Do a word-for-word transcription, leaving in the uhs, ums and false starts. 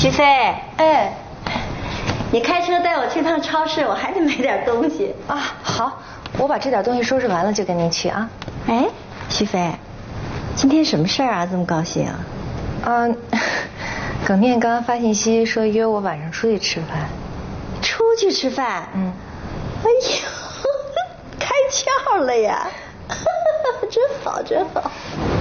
徐飞， 哎， 你开车带我去趟超市，我还得买点东西啊。好，我把这点东西收拾完了就跟您去啊。 哎，徐飞，今天什么事儿啊？这么高兴啊？ 嗯，耿念刚刚发信息说约我晚上出去吃饭。 出去吃饭？ 嗯。 哎呦，开窍了呀！真好，真好。